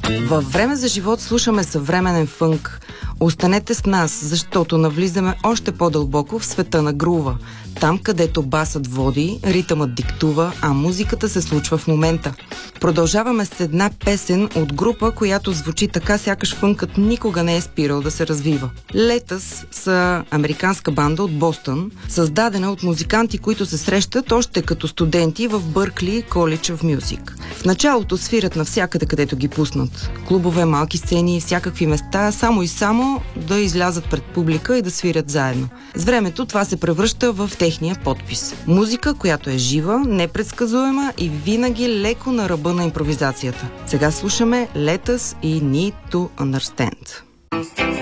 Във Време за живот слушаме съвременен фънк. Останете с нас, защото навлизаме още по-дълбоко в света на грува. Там, където басът води, ритъмът диктува, а музиката се случва в момента. Продължаваме с една песен от група, която звучи така, сякаш фънкът никога не е спирал да се развива. Летъс са американска банда от Бостън, създадена от музиканти, които се срещат още като студенти в Бъркли College of Music. В началото свират навсякъде, където ги пуснат. Клубове, малки сцени, всякакви места, само и само да излязат пред публика и да свирят заедно. С времето това се превръща в техния подпис. Музика, която е жива, непредсказуема и винаги леко на ръба на импровизацията. Сега слушаме Let Us и Need to Understand.